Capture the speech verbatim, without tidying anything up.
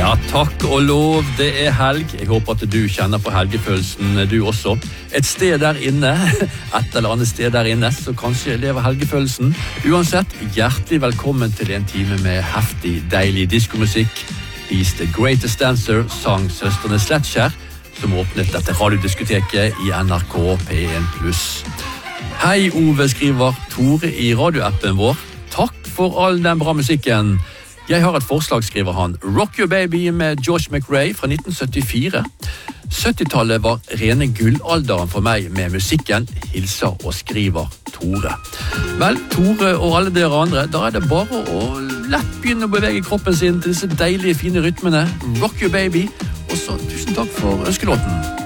Ja, takk og lov, det er helg. Jeg håper at du kjenner på helgefølelsen, du også. Et sted der inne, et eller annet sted der inne, så kanskje lever helgefølelsen. Uansett, hjertelig velkommen til en time med heftig, deilig diskomusikk. He's the greatest dancer, sang søstrene Sledger, som åpnet dette radiodiskoteket i N R K P en pluss. Hei Ove, skriver Tore i radioappen vår. Takk for all den bra musikken. Jeg har et forslag, skriver han. Rock Your Baby med George McRae fra nitten syttifire. syttitallet var rene gullalderen for meg med musikken, hilser og skriver Tore. Vel, Tore og alle dere andre, da er det bare å lett begynne å bevege kroppen sin til disse deilige, fine rytmene. Rock Your Baby. Og så tusen takk for ønskelåten.